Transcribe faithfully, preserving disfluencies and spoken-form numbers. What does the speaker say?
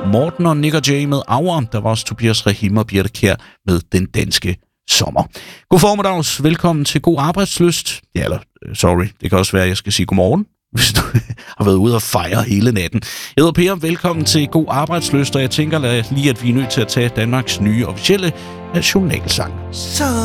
Morten og Nick og Jay med Aura. Der var også Tobias Rahim og Birte Kjær med Den Danske Sommer. God formiddags. Velkommen til God Arbejdslyst. Ja, eller, sorry, det kan også være, at jeg skal sige godmorgen, hvis du har været ude og fejre hele natten. Jeg hedder Per, velkommen til God Arbejdslyst, og jeg tænker lige, at vi er nødt til at tage Danmarks nye officielle nationalsang. Så